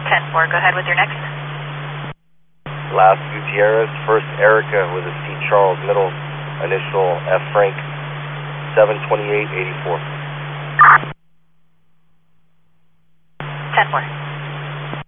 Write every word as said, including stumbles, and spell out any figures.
ten four, go ahead with your next. Last Gutierrez, first Erica with a C Charles middle, initial F Frank, seven twenty-eight eighty-four. ten four.